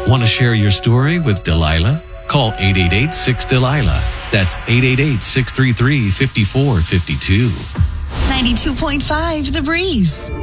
Want to share your story with Delilah? Call 888-6-DELILAH. That's 888-633-5452. 92.5 The Breeze.